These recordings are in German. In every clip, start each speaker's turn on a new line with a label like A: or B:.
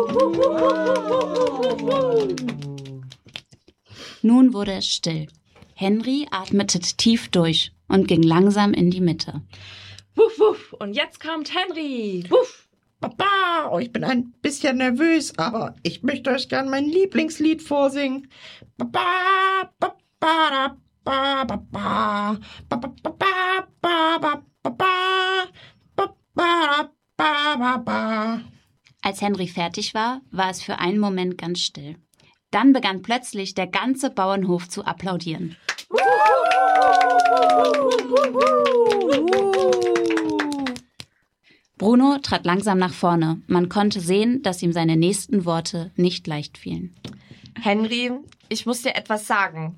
A: Nun wurde es still. Henry atmete tief durch und ging langsam in die Mitte.
B: Wuff, wuff. Und jetzt kommt Henry. Wuff.
C: Papa, ich bin ein bisschen nervös, aber ich möchte euch gern mein Lieblingslied vorsingen. Papa, papa, papa, papa, papa, papa, papa, papa.
A: Als Henry fertig war, war es für einen Moment ganz still. Dann begann plötzlich der ganze Bauernhof zu applaudieren. Bruno trat langsam nach vorne. Man konnte sehen, dass ihm seine nächsten Worte nicht leicht fielen.
B: Henry, ich muss dir etwas sagen.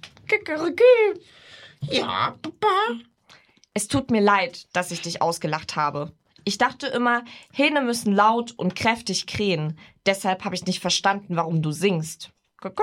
C: Ja, Papa.
B: Es tut mir leid, dass ich dich ausgelacht habe. Ich dachte immer, Hähne müssen laut und kräftig krähen. Deshalb habe ich nicht verstanden, warum du singst.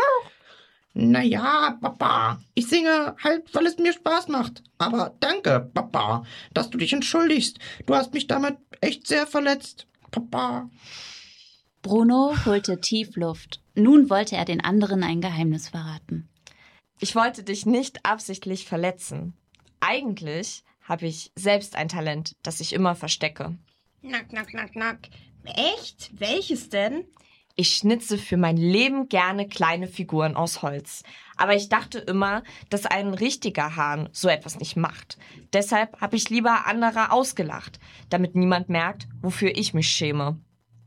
C: Naja, Papa, ich singe halt, weil es mir Spaß macht. Aber danke, Papa, dass du dich entschuldigst. Du hast mich damit echt sehr verletzt, Papa.
A: Bruno holte tief Luft. Nun wollte er den anderen ein Geheimnis verraten.
B: Ich wollte dich nicht absichtlich verletzen. Eigentlich habe ich selbst ein Talent, das ich immer verstecke.
D: Nack, nack, nack, nack. Echt? Welches denn?
B: Ich schnitze für mein Leben gerne kleine Figuren aus Holz. Aber ich dachte immer, dass ein richtiger Hahn so etwas nicht macht. Deshalb habe ich lieber andere ausgelacht, damit niemand merkt, wofür ich mich schäme.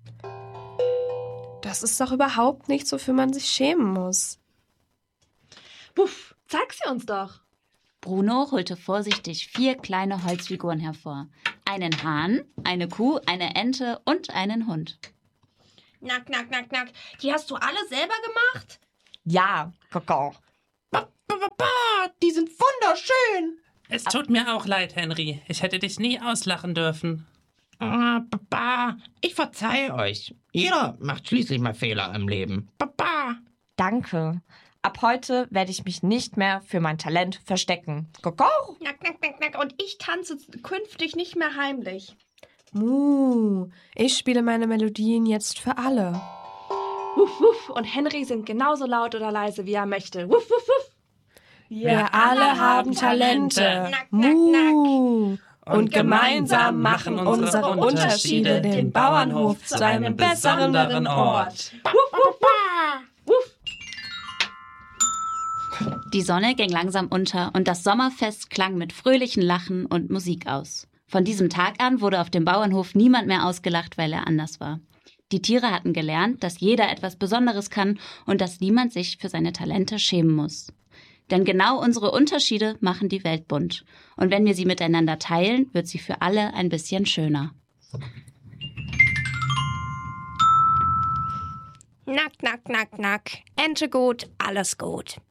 E: Das ist doch überhaupt nichts, wofür man sich schämen muss.
F: Puff, zeig sie uns doch.
A: Bruno holte vorsichtig 4 kleine Holzfiguren hervor. Einen Hahn, eine Kuh, eine Ente und einen Hund.
D: Nack, nack, nack, nack. Die hast du alle selber gemacht?
B: Ja, Kakao.
C: Papa, die sind wunderschön.
G: Es tut mir auch leid, Henry. Ich hätte dich nie auslachen dürfen.
C: Papa, ich verzeihe euch. Jeder macht schließlich mal Fehler im Leben. Papa.
B: Danke. Ab heute werde ich mich nicht mehr für mein Talent verstecken. Kakao.
D: Nack, nack, nack, nack. Und ich tanze künftig nicht mehr heimlich.
E: Ich spiele meine Melodien jetzt für alle.
F: Wuff, wuff. Und Henry singt genauso laut oder leise, wie er möchte. Wuff, wuff, wuff.
E: Wir alle haben Talente.
D: Nack, nack, nack.
E: Und gemeinsam machen unsere Unterschiede den Bauernhof zu einem besonderen Ort.
A: Die Sonne ging langsam unter und das Sommerfest klang mit fröhlichen Lachen und Musik aus. Von diesem Tag an wurde auf dem Bauernhof niemand mehr ausgelacht, weil er anders war. Die Tiere hatten gelernt, dass jeder etwas Besonderes kann und dass niemand sich für seine Talente schämen muss. Denn genau unsere Unterschiede machen die Welt bunt. Und wenn wir sie miteinander teilen, wird sie für alle ein bisschen schöner.
D: Nack, nack, nack, nack. Ente gut, alles gut.